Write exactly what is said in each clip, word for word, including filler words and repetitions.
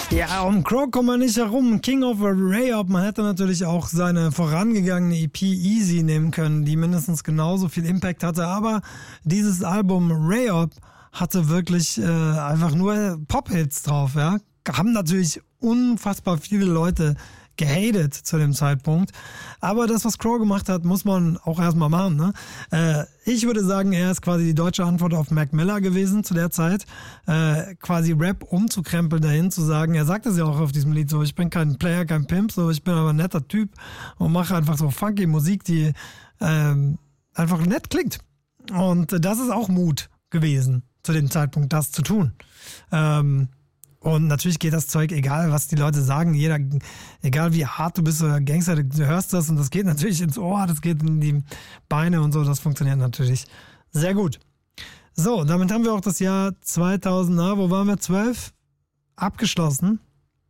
Ja, um Crow kommt man nicht herum. King of Rayop. Man hätte natürlich auch seine vorangegangene E P Easy nehmen können, die mindestens genauso viel Impact hatte. Aber dieses Album Rayop hatte wirklich äh, einfach nur Pop-Hits drauf. Ja, haben natürlich unfassbar viele Leute gehatet zu dem Zeitpunkt. Aber das, was Crow gemacht hat, muss man auch erstmal machen. Ne? Äh, ich würde sagen, er ist quasi die deutsche Antwort auf Mac Miller gewesen zu der Zeit. Äh, quasi Rap umzukrempeln dahin, zu sagen, er sagt es ja auch auf diesem Lied so, ich bin kein Player, kein Pimp, so ich bin aber ein netter Typ und mache einfach so funky Musik, die ähm, einfach nett klingt. Und das ist auch Mut gewesen, zu dem Zeitpunkt das zu tun. Ähm, Und natürlich geht das Zeug, egal was die Leute sagen, jeder, egal wie hart du bist oder Gangster, du hörst das und das geht natürlich ins Ohr, das geht in die Beine und so, das funktioniert natürlich sehr gut. So, damit haben wir auch das Jahr zweitausend, na, wo waren wir, zwölf, abgeschlossen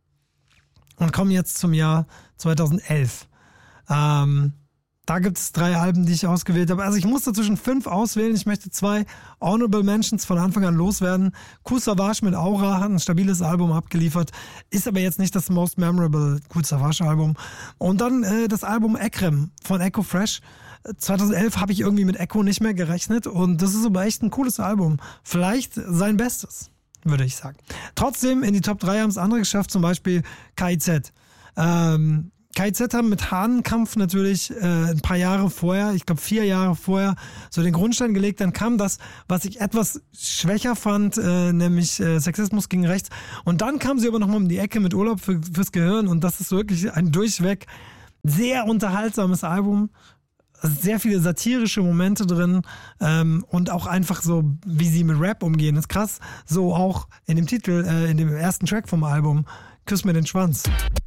und kommen jetzt zum Jahr zweitausendelf. Ähm, Da gibt es drei Alben, die ich ausgewählt habe. Also ich musste zwischen fünf auswählen. Ich möchte zwei Honorable Mentions von Anfang an loswerden. Kool Savas mit Aura hat ein stabiles Album abgeliefert, ist aber jetzt nicht das most memorable Kool Savas Album. Und dann äh, das Album Ekrem von Echo Fresh. zweitausendelf habe ich irgendwie mit Echo nicht mehr gerechnet und das ist aber echt ein cooles Album. Vielleicht sein Bestes, würde ich sagen. Trotzdem in die Top drei haben es andere geschafft, zum Beispiel K I Z. Ähm... K I Z haben mit Hahnenkampf natürlich äh, ein paar Jahre vorher, ich glaube vier Jahre vorher, so den Grundstein gelegt. Dann kam das, was ich etwas schwächer fand, äh, nämlich äh, Sexismus gegen Rechts. Und dann kam sie aber nochmal um die Ecke mit Urlaub für, fürs Gehirn. Und das ist wirklich ein durchweg sehr unterhaltsames Album. Sehr viele satirische Momente drin ähm, und auch einfach so, wie sie mit Rap umgehen. Das ist krass. So auch in dem Titel, äh, in dem ersten Track vom Album, Küss mir den Schwanz.